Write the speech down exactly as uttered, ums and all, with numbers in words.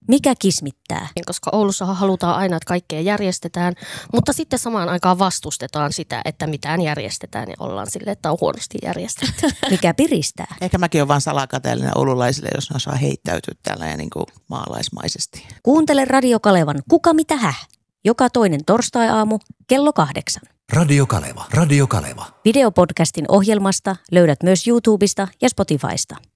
Mikä kismittää? Koska Oulussahan halutaan aina, että kaikkea järjestetään, mutta sitten samaan aikaan vastustetaan sitä, että mitään järjestetään ja ollaan silleen, että on huonosti järjestetty. Mikä piristää? Ehkä mäkin olen vaan salakateellinen oululaisille, jos ne osaa heittäytyä tällä niin kuin maalaismaisesti. Kuuntele Radio Kalevan Kuka mitä häh? Joka toinen torstai-aamu kello kahdeksan. Radio Kaleva. Radio Kaleva. Videopodcastin ohjelmasta löydät myös YouTubesta ja Spotifysta.